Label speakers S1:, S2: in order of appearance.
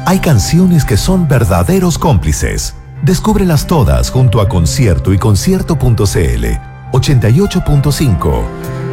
S1: Hay canciones que son verdaderos cómplices. Descúbrelas todas junto a Concierto y Concierto.cl. 88.5